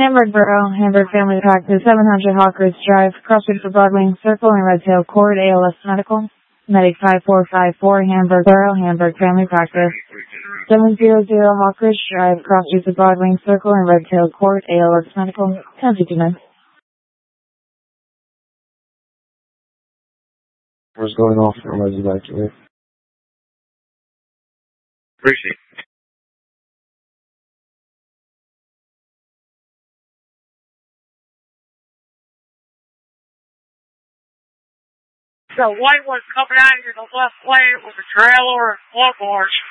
Hamburg Borough, Hamburg Family Practice, 700 Hawkers Drive, Crossroads for Broadwing Circle and Redtail Court, ALS Medical. Medic 5454, Hamburg Borough, Hamburg Family Practice. 700 Hawkers Drive, Crossroads for Broadwing Circle and Redtail Court, ALS Medical. 1059. What's going off? Everybody's evacuated. Appreciate it. The white one's coming out of here the left lane with a trailer and floorboards.